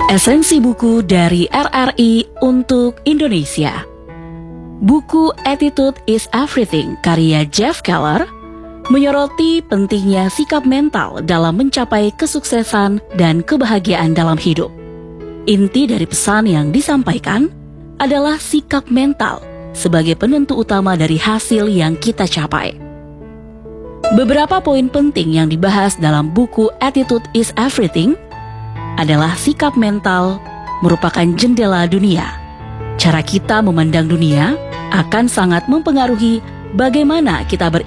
Esensi buku dari RRI untuk Indonesia. Buku Attitude is Everything karya Jeff Keller menyoroti pentingnya sikap mental dalam mencapai kesuksesan dan kebahagiaan dalam hidup. Inti dari pesan yang disampaikan adalah sikap mental sebagai penentu utama dari hasil yang kita capai. Beberapa poin penting yang dibahas dalam buku Attitude is Everything adalah sikap mental merupakan jendela dunia. Cara kita memandang dunia akan sangat mempengaruhi bagaimana kita